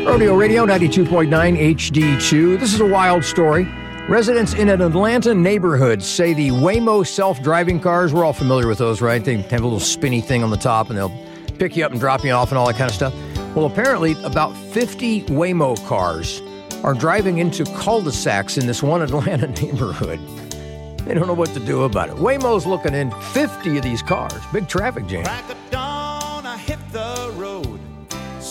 Rodeo Radio 92.9 HD2. This is a wild story. Residents in an Atlanta neighborhood say the Waymo self-driving cars, we're all familiar with those, right? They have a little spinny thing on the top and they'll pick you up and drop you off and all that kind of stuff. Well, apparently about 50 Waymo cars are driving into cul-de-sacs in this one Atlanta neighborhood. They don't know what to do about it. Waymo's looking in 50 of these cars. Big traffic jam.